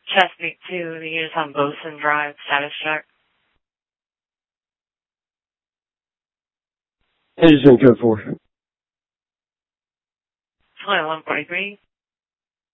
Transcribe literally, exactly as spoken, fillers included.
Chesapeake two, the units on Bosun Drive, status check. Engine code four. twenty-one forty-three.